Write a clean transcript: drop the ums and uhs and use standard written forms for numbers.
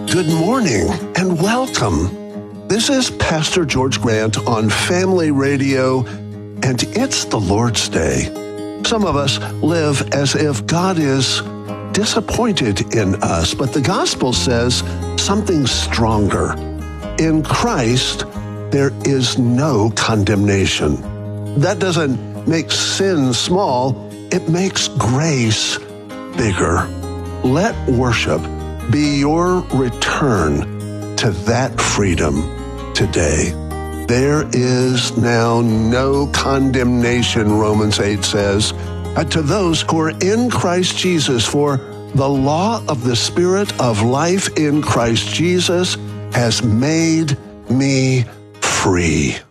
Good morning and welcome. This is Pastor George Grant on Family Radio, and it's the Lord's Day. Some of us live as if God is disappointed in us, but the gospel says something stronger. In Christ, there is no condemnation. That doesn't make sin small, it makes grace bigger. Let worship be your return to that freedom today. There is now no condemnation, Romans 8 says, to those who are in Christ Jesus, for the law of the Spirit of life in Christ Jesus has made me free.